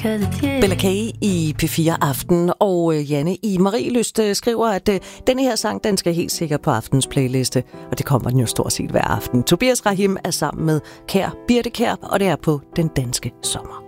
Bella K i P4 Aften, og Janne i Marielyst skriver, at denne her sang, den skal helt sikkert på aftens playliste, og det kommer den jo stort set hver aften. Tobias Rahim er sammen med Kær Birte Kjær, og det er på Den Danske Sommer.